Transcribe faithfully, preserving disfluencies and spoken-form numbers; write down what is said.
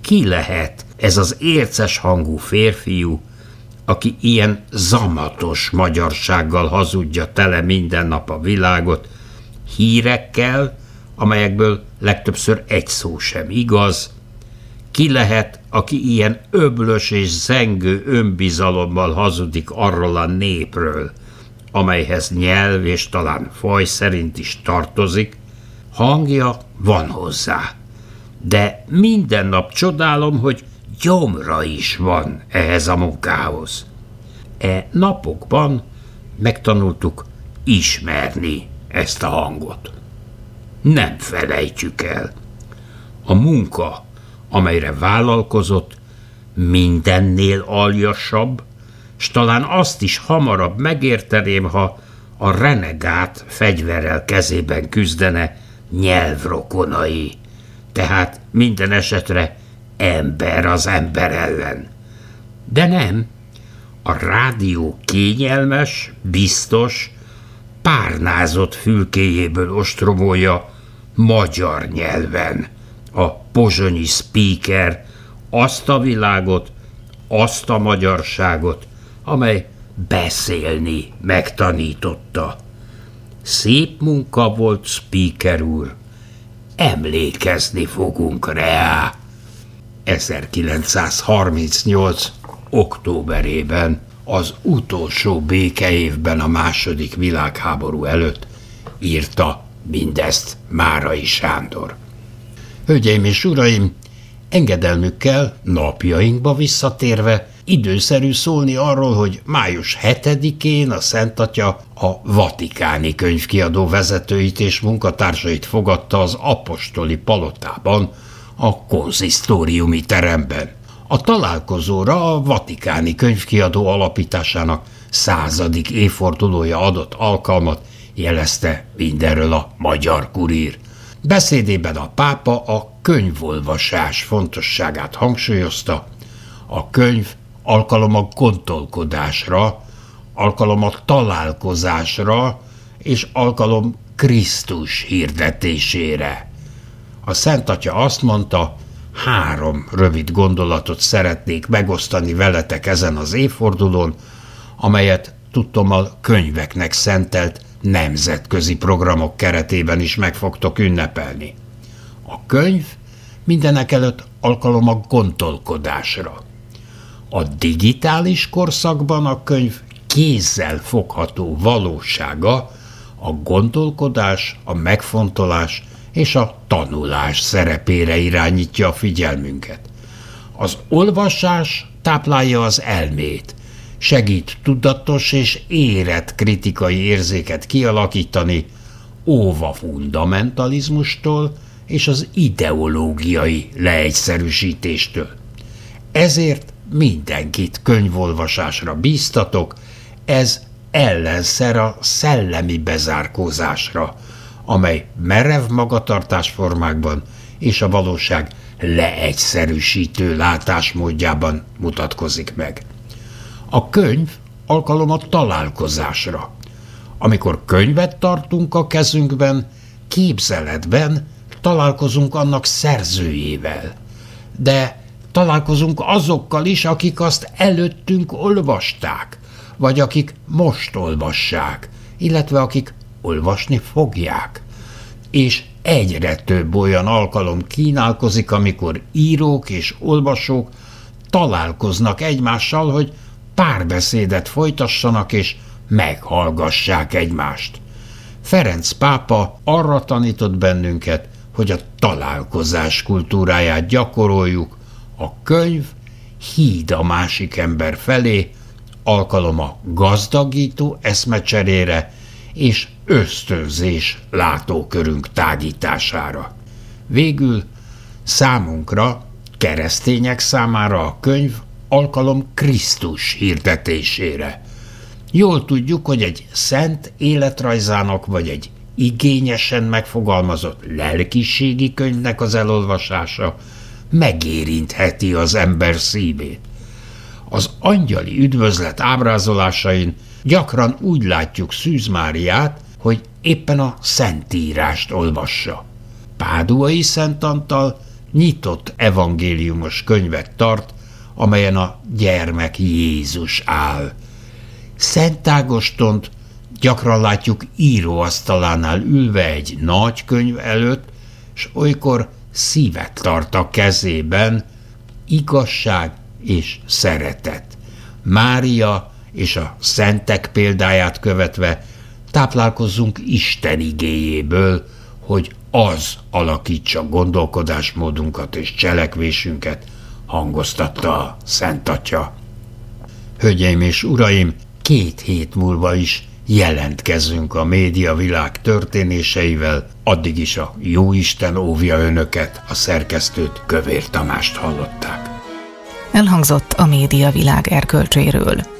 ki lehet ez az érces hangú férfiú, aki ilyen zamatos magyarsággal hazudja tele minden nap a világot, hírekkel, amelyekből legtöbbször egy szó sem igaz. Ki lehet, aki ilyen öblös és zengő önbizalommal hazudik arról a népről, amelyhez nyelv és talán faj szerint is tartozik? Hangja van hozzá, de minden nap csodálom, hogy gyomra is van ehhez a munkához. E napokban megtanultuk ismerni ezt a hangot. Nem felejtjük el. A munka, amelyre vállalkozott, mindennél aljasabb, s talán azt is hamarabb megérteném, ha a renegát fegyverrel kezében küzdene nyelvrokonai, tehát minden esetre ember az ember ellen. De nem, a rádió kényelmes, biztos, párnázott fülkéjéből ostromolja magyar nyelven a pozsonyi speaker azt a világot, azt a magyarságot, amely beszélni megtanította. Szép munka volt, speaker úr, emlékezni fogunk rá. ezerkilencszázharmincnyolc. októberében, az utolsó békeévben a második világháború előtt írta mindezt Márai Sándor. Hölgyeim és uraim, engedelmükkel napjainkba visszatérve időszerű szólni arról, hogy május hetedikén a Szent Atya a Vatikáni Könyvkiadó vezetőit és munkatársait fogadta az apostoli palotában, a konzisztóriumi teremben. A találkozóra a Vatikáni Könyvkiadó alapításának századik évfordulója adott alkalmat, jelezte mindenről a Magyar Kurír. Beszédében a pápa a könyvolvasás fontosságát hangsúlyozta. A könyv alkalom a gondolkodásra, alkalom a találkozásra és alkalom Krisztus hirdetésére. A Szent Atya azt mondta, három rövid gondolatot szeretnék megosztani veletek ezen az évfordulón, amelyet tudtommal könyveknek szentelt nemzetközi programok keretében is meg fogtok ünnepelni. A könyv mindenekelőtt alkalom a gondolkodásra. A digitális korszakban a könyv kézzel fogható valósága a gondolkodás, a megfontolás és a tanulás szerepére irányítja a figyelmünket. Az olvasás táplálja az elmét, segít tudatos és érett kritikai érzéket kialakítani, óv a fundamentalizmustól és az ideológiai leegyszerűsítéstől. Ezért mindenkit könyvolvasásra bíztatok, ez ellenszer a szellemi bezárkózásra, amely merev magatartásformákban és a valóság leegyszerűsítő látásmódjában mutatkozik meg. A könyv alkalom a találkozásra. Amikor könyvet tartunk a kezünkben, képzeletben találkozunk annak szerzőjével, de találkozunk azokkal is, akik azt előttünk olvasták, vagy akik most olvassák, illetve akik olvasni fogják. És egyre több olyan alkalom kínálkozik, amikor írók és olvasók találkoznak egymással, hogy párbeszédet folytassanak és meghallgassák egymást. Ferenc pápa arra tanított bennünket, hogy a találkozás kultúráját gyakoroljuk, a könyv híd a másik ember felé, alkalom a gazdagító eszmecserére és ösztönzés látókörünk tágítására. Végül számunkra, keresztények számára a könyv alkalom Krisztus hirdetésére. Jól tudjuk, hogy egy szent életrajzának vagy egy igényesen megfogalmazott lelkiségi könyvnek az elolvasása megérintheti az ember szívét. Az angyali üdvözlet ábrázolásain gyakran úgy látjuk Szűz Máriát, hogy éppen a Szentírást olvassa. Páduai Szent Antal nyitott evangéliumos könyvet tart, amelyen a gyermek Jézus áll. Szent Ágostont gyakran látjuk íróasztalánál ülve egy nagy könyv előtt, s olykor szívet tart a kezében, igazság és szeretet. Mária és a szentek példáját követve táplálkozzunk Isten igéjéből, hogy az alakítsa gondolkodásmódunkat és cselekvésünket, hangoztatta a Szent Atya. Hölgyeim és uraim, két hét múlva is jelentkezünk a médiavilág történéseivel, addig is a Jóisten óvja önöket, a szerkesztőt, Kövér Tamást hallották. Elhangzott a médiavilág erkölcséről.